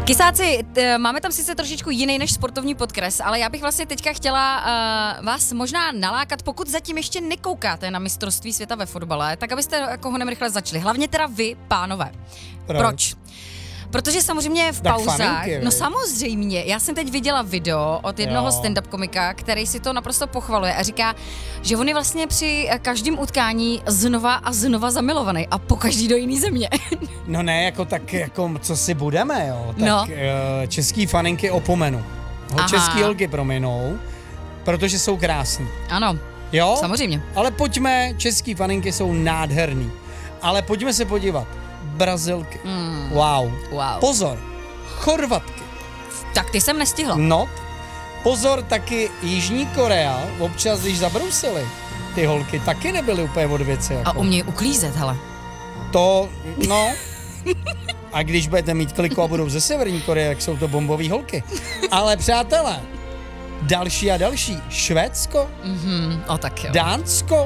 Kysáci, máme tam sice trošičku jiný než sportovní podkres, ale já bych vlastně teďka chtěla vás možná nalákat, pokud zatím ještě nekoukáte na mistrovství světa ve fotbale, tak abyste jako honem rychle začali. Hlavně teda vy, pánové. Proč? Protože samozřejmě v pauzách, no samozřejmě, já jsem teď viděla video od jednoho stand-up komika, který si to naprosto pochvaluje a říká, že on je vlastně při každém utkání znova a znova zamilovaný a pokaždý do jiný země. No ne, jako co si budeme, jo, tak no. Český faninky opomenu. Český holky prominou, protože jsou krásný. Ano, jo? Samozřejmě. Ale pojďme, český faninky jsou nádherný, ale pojďme se podívat. Brazilky. Wow. Pozor, Chorvatky. Tak ty jsem nestihla. No, pozor, taky Jižní Korea, občas, když zabrousily, ty holky taky nebyly úplně od věci. Jako. A umějí uklízet, hele. To, no. A když budete mít kliku a budou ze Severní Koreje, tak jsou to bombové holky. Ale přátelé, další a další. Švédsko, O tak jo. Dánsko,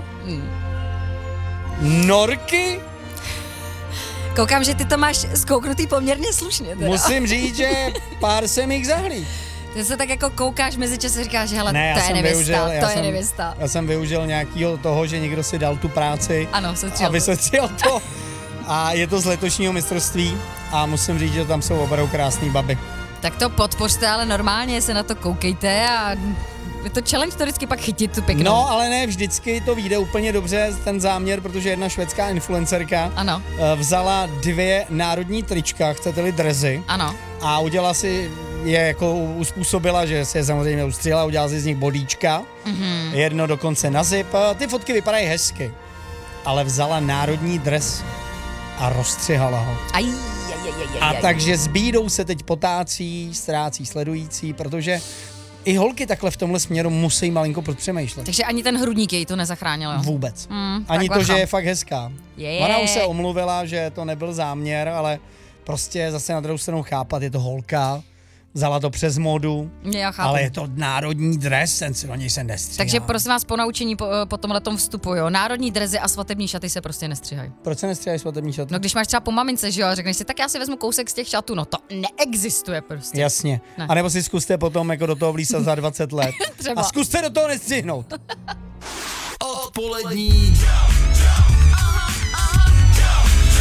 Norky. Koukám, že ty to máš zkouknutý poměrně slušně teda. Musím říct, že pár jsem jich zahlíd. Ty se tak jako koukáš mezičas a říkáš, že hele, ne, to je nevěsta. Já jsem využil nějakého toho, že někdo si dal tu práci a vysvětlil to. A je to z letošního mistrovství a musím říct, že tam jsou opravdu krásný baby. Tak to podpořte, ale normálně se na to koukejte a je to challenge to vždycky pak chytit tu pěknou. No, ale ne vždycky to vyjde úplně dobře, ten záměr, protože jedna švédská influencerka vzala 2 národní trička, chcete-li dresy. Ano. A udělala si je jako uspůsobila, že se je samozřejmě ustřihla, udělala si z nich bodíčka, jedno dokonce na zip. Ty fotky vypadají hezky, ale vzala národní dres a rozstřihala ho. Takže s bídou se teď potácí, ztrácí sledující, protože i holky takhle v tomhle směru musí malinko podpřemýšlet. Takže ani ten hrudník jej to nezachránil, jo? Vůbec. Ani to, že je fakt hezká. Ona už se omluvila, že to nebyl záměr, ale prostě zase na druhou stranu chápat, je to holka, vzala to přes módu, ale je to národní dres, ten si do něj se nestříhá. Takže prosím vás po naučení po tomhletom vstupu, jo, národní drezy a svatební šaty se prostě nestříhají. Proč se nestříhají svatební šaty? No když máš třeba po mamince, že jo, a řekneš si, tak já si vezmu kousek z těch šatů, no to neexistuje prostě. Jasně. Ne. A nebo si zkuste potom jako do toho vlísat za 20 let. Třeba. A zkuste do toho nestřihnout.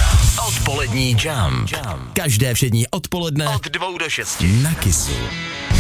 Odpolední jam. Každé všední odpoledne od 2 do 6 na Kissu.